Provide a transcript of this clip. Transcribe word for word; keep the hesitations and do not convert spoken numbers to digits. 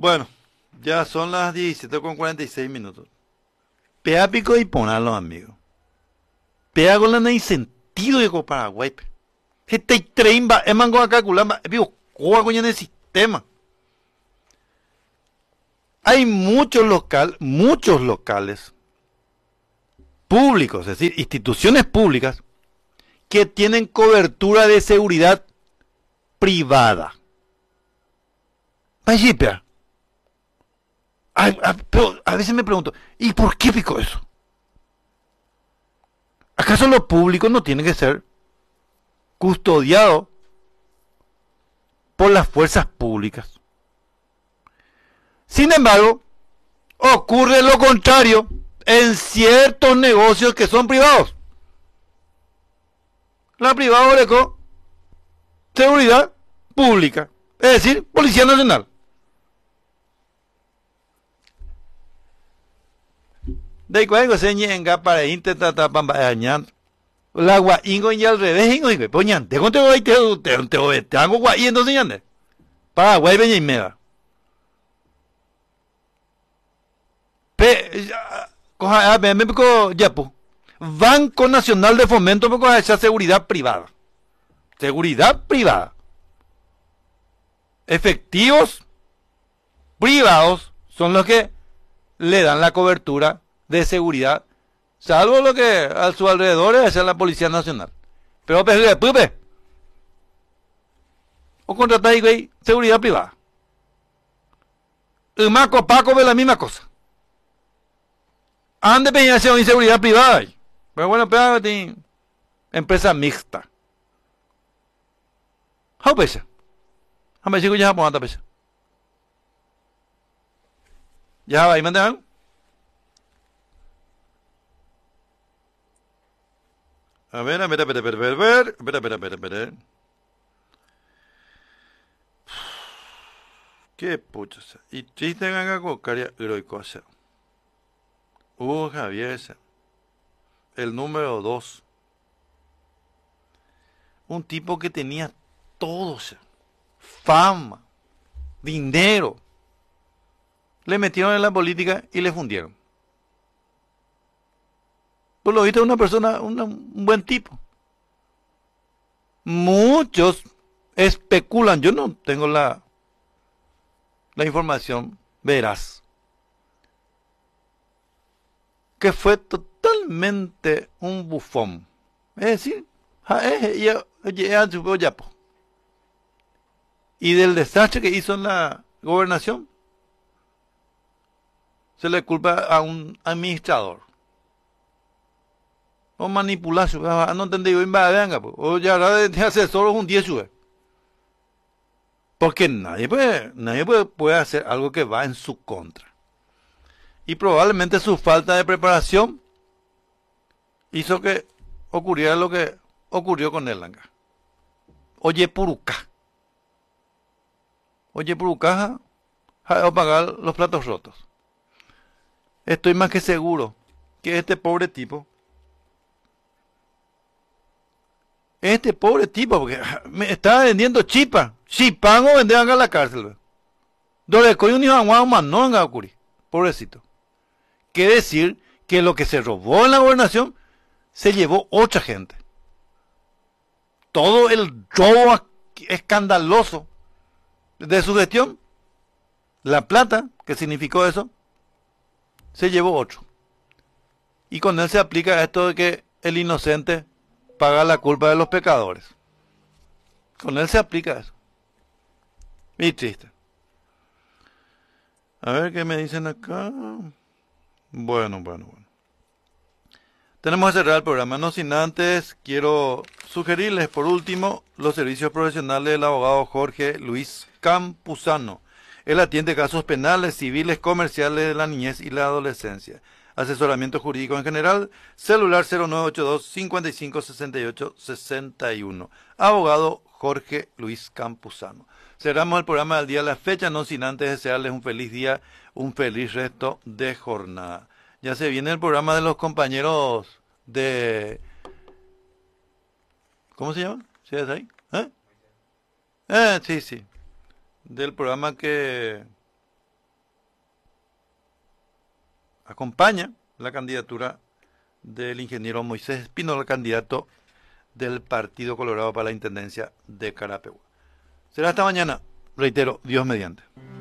Bueno, ya son las diecisiete con cuarenta y seis minutos. Pea pico y ponalo, amigo. Pea con la no hay sentido de co Paraguay. pe. Este tren va, es mango a calcular, vivo, coa coña en el sistema. Hay muchos local, muchos locales públicos, es decir, instituciones públicas que tienen cobertura de seguridad privada. Vaya, pea. A, a, pero a veces me pregunto, ¿y por qué pico eso? ¿Acaso lo público no tiene que ser custodiado por las fuerzas públicas? Sin embargo, ocurre lo contrario en ciertos negocios que son privados. La privada le co seguridad pública, es decir, Policía Nacional. De cuando se ñenga para intentar tapar la guaingo y al revés ingo y poñan te conté hoy te te te te hago guay entonces ñande para guay veña y meda pe coja me me pico ya pu Banco Nacional de Fomento por coja esa seguridad privada seguridad privada efectivos privados son los que le dan la cobertura de seguridad, salvo lo que a su alrededor es la Policía Nacional. Pero pues, pues, o contratar güey, seguridad privada. El Maco Paco ve la misma cosa. Han de pedirse una seguridad privada. Pero bueno, pero tiene empresa mixta. ¿Cómo pesa? ¿Cómo pesa? ¿Ya va a pesa? ¿Ya va a mandar? A ver, a ver, a ver, a ver, a ver, a ver, a ver, a ver, a ver, a ver. Qué pucha. Y chiste ganga cocaria heroicosa. Hugo Javier, el número dos. Un tipo que tenía todo, fama, dinero. Le metieron en la política y le fundieron. Por lo visto es una persona, una, un buen tipo. Muchos especulan, yo no tengo la, la información veraz, que fue totalmente un bufón. Es decir, y del desastre que hizo en la gobernación, se le culpa a un administrador. O manipulación, no entendí, venga, o ya de asesor un diez sube. Porque nadie puede, nadie puede, puede hacer algo que va en su contra. Y probablemente su falta de preparación hizo que ocurriera lo que ocurrió con él. Oye, puruca. Oye, puruca, a pagar los platos rotos. Estoy más que seguro que este pobre tipo Este pobre tipo, porque me estaba vendiendo chipa. Chipango vendían a la cárcel. Donde coño ni a manonga ocurrí. Pobrecito. Quiere decir que lo que se robó en la gobernación se llevó otra gente. Todo el robo escandaloso de su gestión, la plata que significó eso, se llevó otro. Y con él se aplica esto de que el inocente paga la culpa de los pecadores. Con él se aplica eso. Y triste. A ver qué me dicen acá. Bueno, bueno, bueno. Tenemos que cerrar el programa. No sin antes, quiero sugerirles por último los servicios profesionales del abogado Jorge Luis Campuzano. Él atiende casos penales, civiles, comerciales de la niñez y la adolescencia. Asesoramiento jurídico en general, celular cero nueve ocho dos, cinco cinco, seis ocho, seis uno. Abogado Jorge Luis Campuzano. Cerramos el programa del día de la fecha, no sin antes desearles un feliz día, un feliz resto de jornada. Ya se viene el programa de los compañeros de... ¿Cómo se llama? ¿Sí es ahí? ¿Eh? Eh, sí, sí. Del programa que... acompaña la candidatura del ingeniero Moisés Espínola, candidato del Partido Colorado para la Intendencia de Carapegua. Será hasta mañana, reitero, Dios mediante.